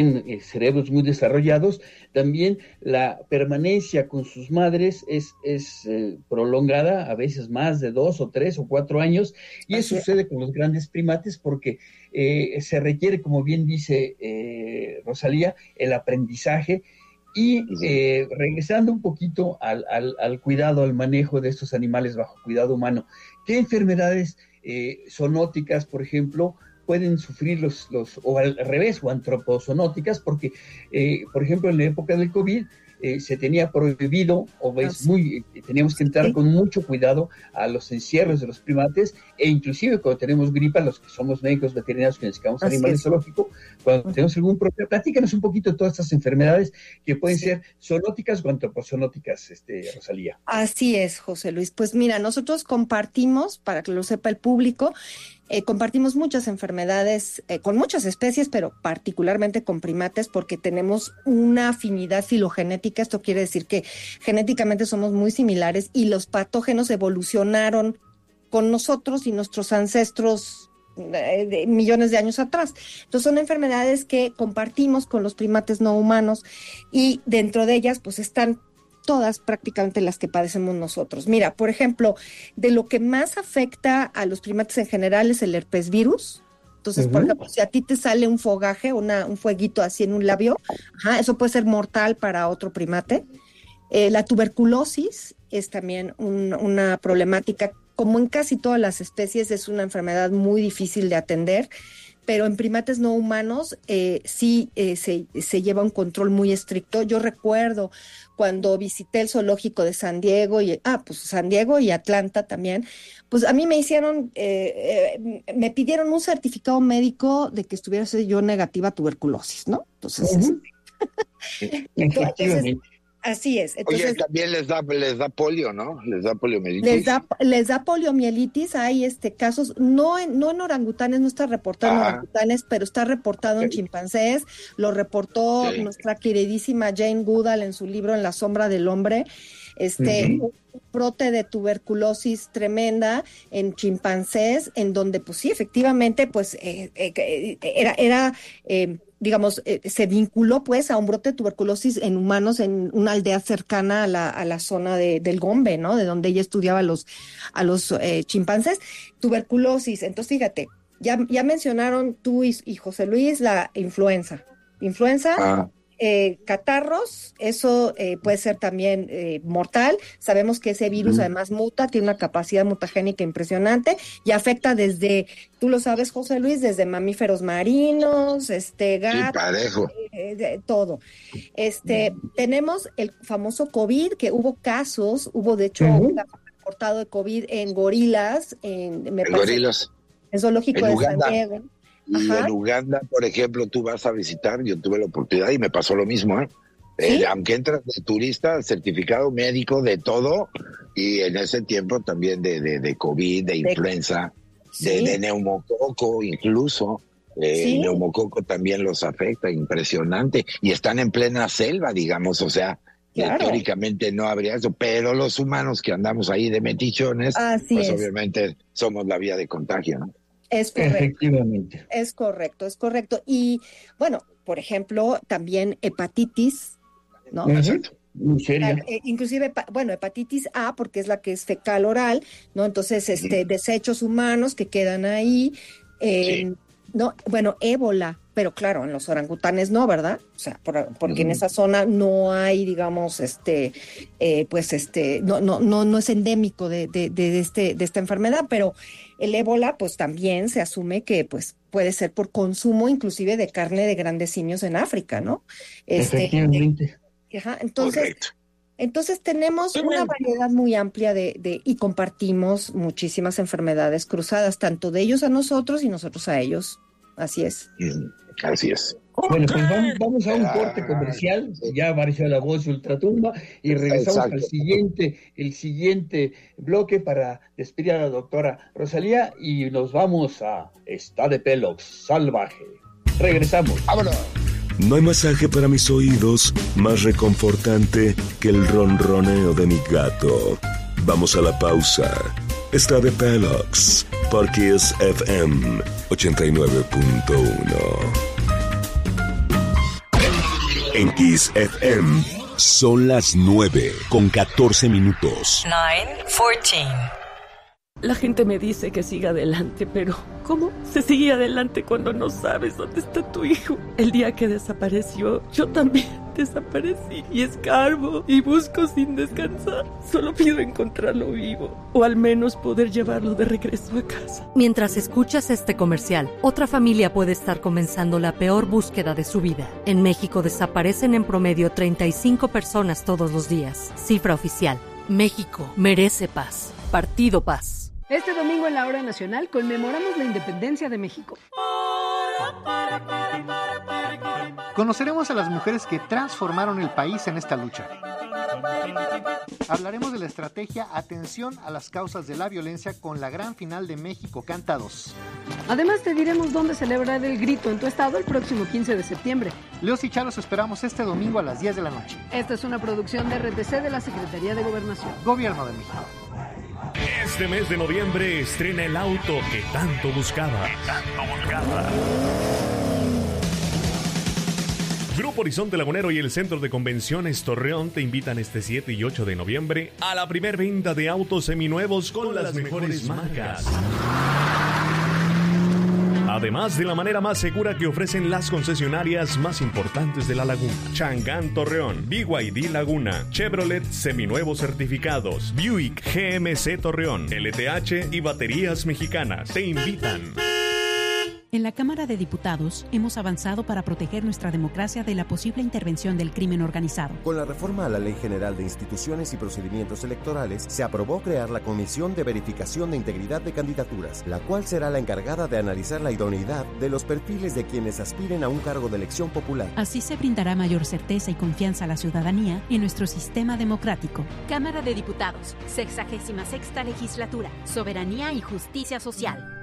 cerebros muy desarrollados, también la permanencia con sus madres es prolongada, a veces más de 2 o 3 o 4 años, y eso sucede con los grandes primates porque se requiere, como bien dice Rosalía, el aprendizaje. Y regresando un poquito al cuidado, al manejo de estos animales bajo cuidado humano, ¿qué enfermedades zoonóticas, por ejemplo, pueden sufrir o al revés, o antropozoonóticas? Porque, por ejemplo, en la época del COVID se tenía prohibido, teníamos que entrar con mucho cuidado a los encierros de los primates, e inclusive cuando tenemos gripa, los que somos médicos veterinarios que necesitamos animales zoológicos, cuando tenemos algún problema, platícanos un poquito de todas estas enfermedades que pueden ser zoonóticas o antropozoonóticas, Rosalía. Así es, José Luis. Pues mira, nosotros compartimos, para que lo sepa el público, compartimos muchas enfermedades con muchas especies, pero particularmente con primates, porque tenemos una afinidad filogenética. Esto quiere decir que genéticamente somos muy similares y los patógenos evolucionaron con nosotros y nuestros ancestros de millones de años atrás. Entonces son enfermedades que compartimos con los primates no humanos, y dentro de ellas pues están todas prácticamente las que padecemos nosotros. Mira, por ejemplo, de lo que más afecta a los primates en general es el herpes virus. Entonces, por ejemplo, si a ti te sale un fogaje, un fueguito así en un labio, eso puede ser mortal para otro primate. La tuberculosis es también una problemática. Como en casi todas las especies, es una enfermedad muy difícil de atender, pero en primates no humanos se lleva un control muy estricto. Yo recuerdo cuando visité el zoológico de San Diego San Diego y Atlanta también, pues a mí me hicieron, me pidieron un certificado médico de que estuviera yo negativa a tuberculosis, ¿no? Entonces, efectivamente. Así es. Entonces, oye, también les da polio, ¿no? Les da poliomielitis. Les da poliomielitis. Hay casos, no en orangutanes, no está reportado en orangutanes, pero está reportado en chimpancés. Lo reportó nuestra queridísima Jane Goodall en su libro En la sombra del hombre. Un brote de tuberculosis tremenda en chimpancés, en donde, pues sí, efectivamente, pues se vinculó pues a un brote de tuberculosis en humanos en una aldea cercana a la zona del Gombe, ¿no? De donde ella estudiaba a los chimpancés. Tuberculosis. Entonces, fíjate, ya mencionaron tú y José Luis la influenza. Catarros, eso puede ser también mortal. Sabemos que ese virus además muta, tiene una capacidad mutagénica impresionante y afecta desde, tú lo sabes, José Luis, desde mamíferos marinos, gatos, todo. Tenemos el famoso COVID, que hubo de hecho un caso reportado de COVID en gorilas, en zoológico de San Diego. Y en Uganda, por ejemplo, tú vas a visitar, yo tuve la oportunidad y me pasó lo mismo, ¿Sí? Aunque entras de turista, certificado médico de todo, y en ese tiempo también de COVID, de influenza, de neumococo incluso, neumococo también los afecta, impresionante, y están en plena selva, digamos, o sea, teóricamente no habría eso, pero los humanos que andamos ahí de metichones, obviamente somos la vía de contagio, ¿no? Es correcto. Efectivamente. Es correcto. Y, bueno, por ejemplo, también hepatitis, ¿no? Exacto. Muy seria. Inclusive, hepatitis A, porque es la que es fecal oral, ¿no? Entonces, desechos humanos que quedan ahí, ¿no? Bueno, ébola, pero claro, en los orangutanes no, ¿verdad? O sea, porque en esa zona no hay, digamos, no es endémico de esta enfermedad, pero el ébola, pues también se asume que, pues, puede ser por consumo, inclusive de carne de grandes simios en África, ¿no? Efectivamente. Entonces tenemos una variedad muy amplia y compartimos muchísimas enfermedades cruzadas, tanto de ellos a nosotros y nosotros a ellos. Así es. Así es. Bueno, pues vamos a un corte comercial, ya apareció la voz de Ultratumba, y regresamos al siguiente bloque para despedir a la doctora Rosalía, y nos vamos a Está de Pelox Salvaje. Regresamos. ¡Vámonos! No hay masaje para mis oídos más reconfortante que el ronroneo de mi gato. Vamos a la pausa. Está de Pelox por Kiss FM 89.1. En Kiss FM son las 9:14. 9:14. La gente me dice que siga adelante, pero ¿cómo se sigue adelante cuando no sabes dónde está tu hijo? El día que desapareció, yo también desaparecí y escarbo y busco sin descansar. Solo pido encontrarlo vivo o al menos poder llevarlo de regreso a casa. Mientras escuchas este comercial, otra familia puede estar comenzando la peor búsqueda de su vida. En México desaparecen en promedio 35 personas todos los días. Cifra oficial. México merece paz. Partido Paz. Este domingo en la Hora Nacional conmemoramos la independencia de México. Conoceremos a las mujeres que transformaron el país en esta lucha. Hablaremos de la estrategia Atención a las causas de la violencia con la gran final de México Canta 2. Además te diremos dónde celebrar el grito en tu estado el próximo 15 de septiembre. Leos y Chalos esperamos este domingo a las 10 de la noche. Esta es una producción de RTC de la Secretaría de Gobernación. Gobierno de México. Este mes de noviembre estrena el auto que tanto buscaba. Grupo Horizonte Lagunero y el Centro de Convenciones Torreón te invitan este 7 y 8 de noviembre a la primer venta de autos seminuevos con las mejores marcas. Además de la manera más segura que ofrecen las concesionarias más importantes de la laguna. Chang'an Torreón, BYD Laguna, Chevrolet seminuevos certificados, Buick GMC Torreón, LTH y Baterías Mexicanas te invitan. En la Cámara de Diputados hemos avanzado para proteger nuestra democracia de la posible intervención del crimen organizado. Con la reforma a la Ley General de Instituciones y Procedimientos Electorales, se aprobó crear la Comisión de Verificación de Integridad de Candidaturas, la cual será la encargada de analizar la idoneidad de los perfiles de quienes aspiren a un cargo de elección popular. Así se brindará mayor certeza y confianza a la ciudadanía en nuestro sistema democrático. Cámara de Diputados, 66ª Legislatura, Soberanía y Justicia Social.